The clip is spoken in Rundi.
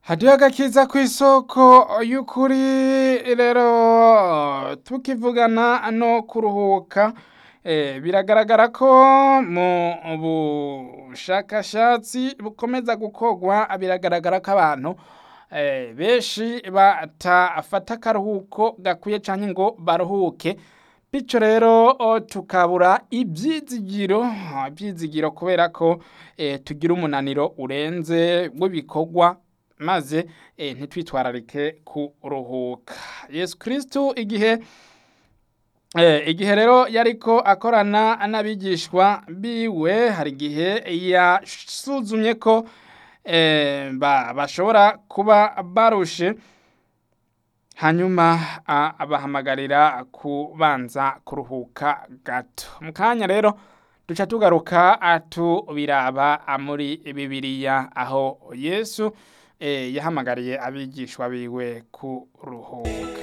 Hadiho agakiza kw'isoko y'ukuri rero tukivugana no kuruhuka biragaragara ko mu bushakashatsi bukomeza gukorwa biragaragara ko abantu benshi batafata akaruhuko gakwiye canke ngo baruhuke bityo rero tukabura ivyizigiro kubera ko tugira umunaniro urenze w'ibikorwa maze ntitwitwararike kuruhuka. Yesu Kristo igihe rero yariko akorana n'abigishwa biwe hari igihe yasuzumye ko bashobora kuba barushe hanyuma abahamagarira kubanza kuruhuka gato. Mu kanya rero duca tugaruka tubiraba muri Bibiliya aho Yesu yahamagariye abigishwa biwe kuruhuka.